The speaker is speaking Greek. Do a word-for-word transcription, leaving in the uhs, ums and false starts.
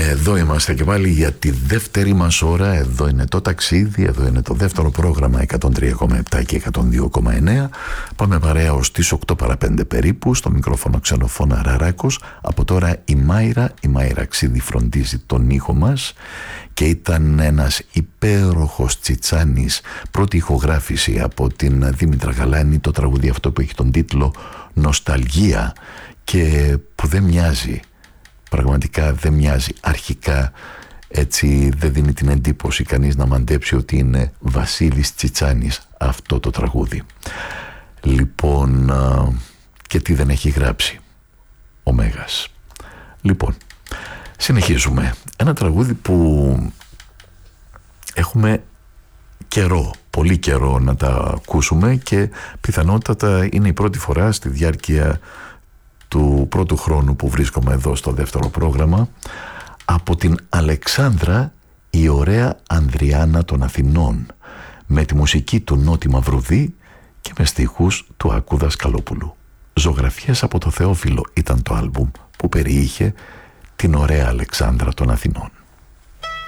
Εδώ είμαστε και πάλι για τη δεύτερη μας ώρα. Εδώ είναι το ταξίδι, εδώ είναι το δεύτερο πρόγραμμα εκατόν τρία κόμμα επτά και εκατόν δύο κόμμα εννέα. Πάμε παρέα ως τις οκτώ παρά πέντε περίπου. Στο μικρόφωνο ξενοφώνα Ραράκος. Από τώρα η Μάιρα, η Μάιρα Ξίδη φροντίζει τον ήχο μας και ήταν ένας υπέροχος Τσιτσάνης. Πρώτη ηχογράφηση από την Δήμητρα Γαλάνη, το τραγούδι αυτό που έχει τον τίτλο «Νοσταλγία» και που δεν μοιάζει. Πραγματικά δεν μοιάζει. Αρχικά έτσι δεν δίνει την εντύπωση κανείς να μαντέψει ότι είναι Βασίλης Τσιτσάνης αυτό το τραγούδι. Λοιπόν, και τι δεν έχει γράψει ο Μέγας. Λοιπόν, συνεχίζουμε. Ένα τραγούδι που έχουμε καιρό, πολύ καιρό να τα ακούσουμε και πιθανότατα είναι η πρώτη φορά στη διάρκεια του πρώτου χρόνου που βρίσκομαι εδώ στο δεύτερο πρόγραμμα, από την Αλεξάνδρα, η ωραία Ανδριάνα των Αθηνών, με τη μουσική του Νότι Μαυρουδή και με στίχους του Άκου Δασκαλόπουλου. Ζωγραφιές από το Θεόφιλο ήταν το άλμπουμ που περιείχε την ωραία Αλεξάνδρα των Αθηνών.